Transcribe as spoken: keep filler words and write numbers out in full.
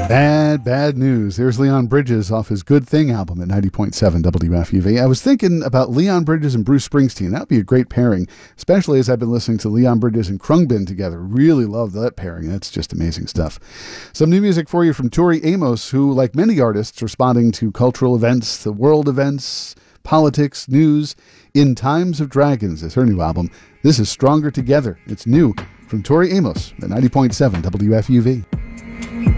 Bad, bad news. There's Leon Bridges off his Good Thing album at ninety point seven W F U V. I was thinking about Leon Bridges and Bruce Springsteen. That would be a great pairing, especially as I've been listening to Leon Bridges and Khruangbin together. Really love that pairing. That's just amazing stuff. Some new music for you from Tori Amos, who, like many artists, responding to cultural events, the world events, politics, news, In Times of Dragons is her new album. This is Stronger Together. It's new from Tori Amos at ninety point seven W F U V.